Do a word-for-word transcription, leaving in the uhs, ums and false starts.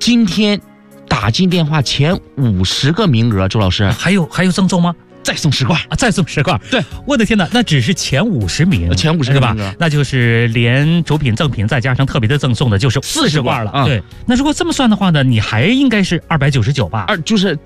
今天打进电话前五十个名额，周老师还有还有赠送吗？ 再送十块啊，再送十块！ 对， 我的天哪，那只是前五十名， 前五十对吧？那就是连主品、赠品再加上特别的赠送的，就是四十块了。 嗯、 对，那如果这么算的话呢，你还应该是二百九十九吧？ 二就是。